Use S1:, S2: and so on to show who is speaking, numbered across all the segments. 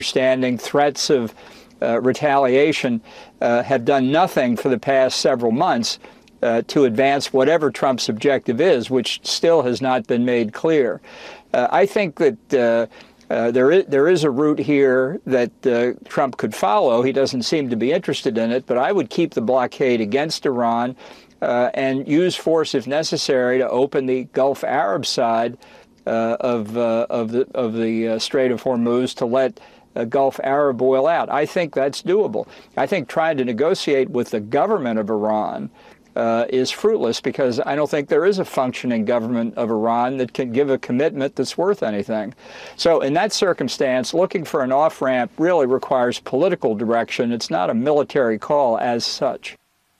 S1: understanding threats of retaliation have done nothing for the past several months to advance whatever Trump's objective is, which still has not been made clear. I think that there is a route here that Trump could follow. He doesn't seem to be interested in it, but I would keep the blockade against Iran and use force if necessary to open the Gulf Arab side of the Strait of Hormuz to let Gulf Arab oil out. I think that's doable. I think trying to negotiate with the government of Iran is fruitless, because I don't think there is a functioning government of Iran that can give a commitment that's worth anything. So in that circumstance, looking for an off-ramp really requires political direction. It's not a military call as such.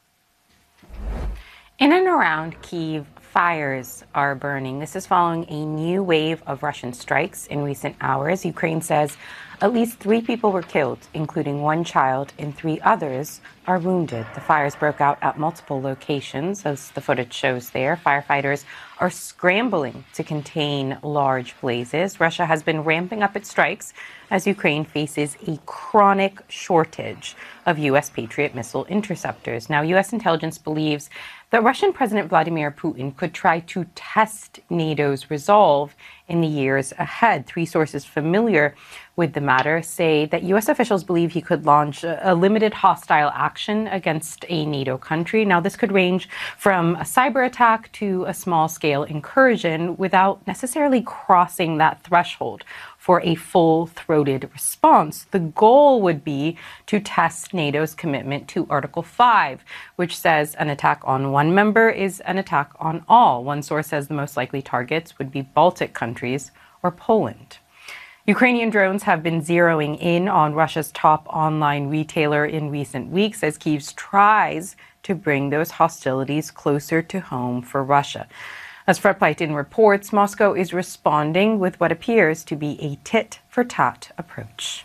S2: In and around Kyiv, fires are burning. This is following a new wave of Russian strikes in recent hours. Ukraine says at least 3 people were killed, including 1 child, and 3 others are wounded. The fires broke out at multiple locations, as the footage shows there. Firefighters are scrambling to contain large blazes. Russia has been ramping up its strikes as Ukraine faces a chronic shortage of U.S. Patriot missile interceptors. Now, U.S. intelligence believes that Russian President Vladimir Putin could try to test NATO's resolve in the years ahead. 3 sources familiar with the matter say that U.S. officials believe he could launch a limited hostile action against a NATO country. Now, this could range from a cyber attack to a small-scale incursion without necessarily crossing that threshold for a full-throated response. The goal would be to test NATO's commitment to Article 5, which says an attack on one member is an attack on all. One source says the most likely targets would be Baltic countries or Poland. Ukrainian drones have been zeroing in on Russia's top online retailer in recent weeks as Kyiv tries to bring those hostilities closer to home for Russia. As Fred Pleitgen reports, Moscow is responding with what appears to be a tit-for-tat approach.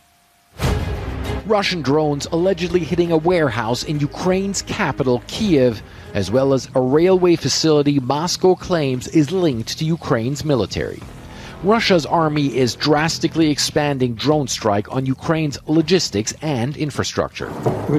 S3: Russian drones allegedly hitting a warehouse in Ukraine's capital, Kyiv, as well as a railway facility Moscow claims is linked to Ukraine's military. Russia's army is drastically expanding drone strike on Ukraine's logistics and infrastructure.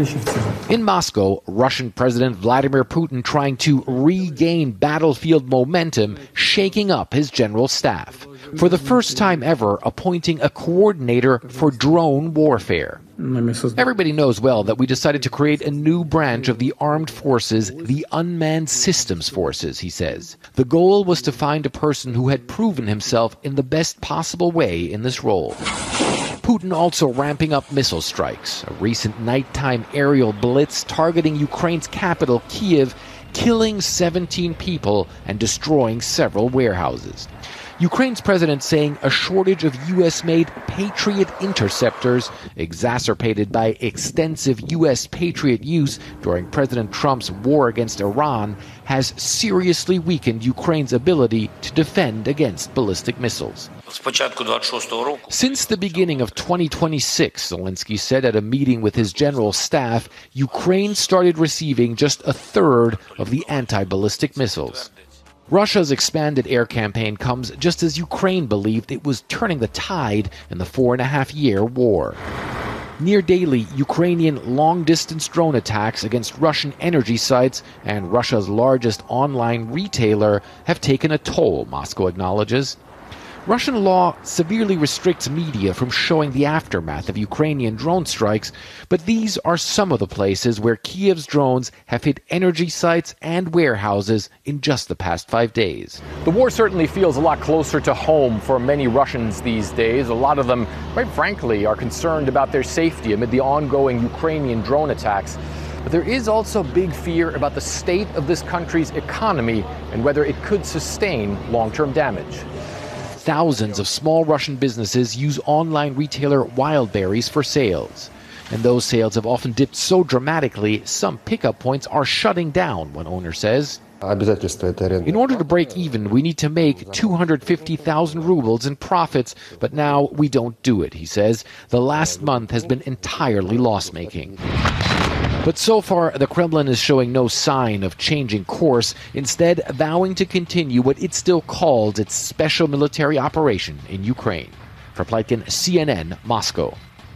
S3: In Moscow, Russian President Vladimir Putin trying to regain battlefield momentum, shaking up his general staff. For the first time ever, appointing a coordinator for drone warfare. Everybody knows well that we decided to create a new branch of the armed forces, the Unmanned Systems Forces, he says. The goal was to find a person who had proven himself in the best possible way in this role. Putin also ramping up missile strikes. A recent nighttime aerial blitz targeting Ukraine's capital, Kyiv, killing 17 people and destroying several warehouses. Ukraine's president saying a shortage of U.S.-made Patriot interceptors, exacerbated by extensive U.S. Patriot use during President Trump's war against Iran, has seriously weakened Ukraine's ability to defend against ballistic missiles. Since the beginning of 2026, Zelensky said at a meeting with his general staff, Ukraine started receiving just a third of the anti-ballistic missiles. Russia's expanded air campaign comes just as Ukraine believed it was turning the tide in the 4.5-year war. Near daily, Ukrainian long-distance drone attacks against Russian energy sites and Russia's largest online retailer have taken a toll, Moscow acknowledges. Russian law severely restricts media from showing the aftermath of Ukrainian drone strikes, but these are some of the places where Kyiv's drones have hit energy sites and warehouses in just the past 5 days.
S4: The war certainly feels a lot closer to home for many Russians these days. A lot of them, quite frankly, are concerned about their safety amid the ongoing Ukrainian drone attacks. But there is also big fear about the state of this country's economy and whether it could sustain long-term damage.
S3: Thousands of small Russian businesses use online retailer Wildberries for sales. And those sales have often dipped so dramatically, some pickup points are shutting down, one owner says. In order to break even, we need to make 250,000 rubles in profits, but now we don't do it, he says. The last month has been entirely loss-making. But so far, the Kremlin is showing no sign of changing course, instead vowing to continue what it still calls its special military operation in Ukraine. For Pleitgen, CNN, Moscow.